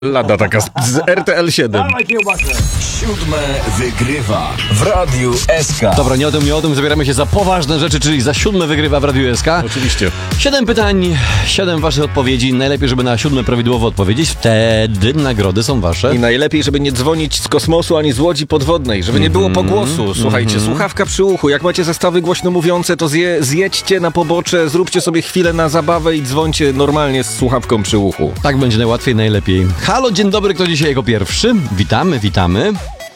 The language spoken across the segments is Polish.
Lada taka z RTL 7. Dawaj kiełbasę. Siódme wygrywa w Radiu SK. Dobra, nie o tym, zabieramy się za poważne rzeczy, czyli za siódme wygrywa w Radiu SK. Oczywiście. 7 pytań, 7 waszych odpowiedzi. Najlepiej, żeby na siódme prawidłowo odpowiedzieć, wtedy nagrody są wasze. I najlepiej, żeby nie dzwonić z kosmosu ani z łodzi podwodnej, żeby nie było pogłosu. Słuchajcie, słuchawka przy uchu. Jak macie zestawy głośno mówiące, to zjedźcie na pobocze, zróbcie sobie chwilę na zabawę i dzwońcie normalnie z słuchawką przy uchu. Tak będzie najłatwiej, najlepiej. Halo, dzień dobry, kto dzisiaj jako pierwszy? Witamy. Witamy.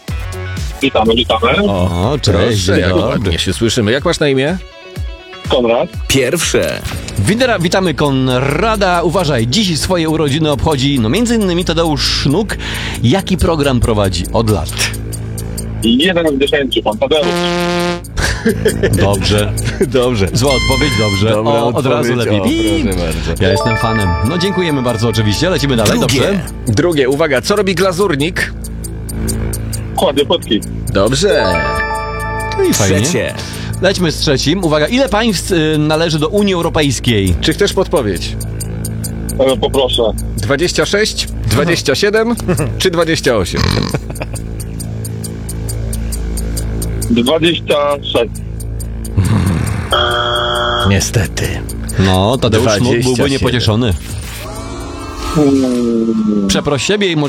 O, cześć, Proszę, dzień jak dobry. ładnie się słyszymy. Jak masz na imię? Konrad. Pierwsze. Witamy Konrada. Uważaj, dziś swoje urodziny obchodzi, między innymi Tadeusz Sznuk. Jaki program prowadzi od lat? 1 w 10, pan Tadeusz. Dobrze. Dobrze. Zła odpowiedź, dobrze. Dobra od odpowiedź. razu lepiej. Proszę bardzo. Ja jestem fanem. Dziękujemy bardzo oczywiście. Lecimy dalej, dobrze? Drugie, uwaga, co robi glazurnik? Kładzie potki. Dobrze. No i fajnie. Trzecie. Lećmy z trzecim. Uwaga, ile państw należy do Unii Europejskiej? Czy chcesz podpowiedź? Poproszę. 26, 27 czy 28? 26. Niestety. Tadeusz Sznuk byłby 27. niepocieszony. Przeproś siebie i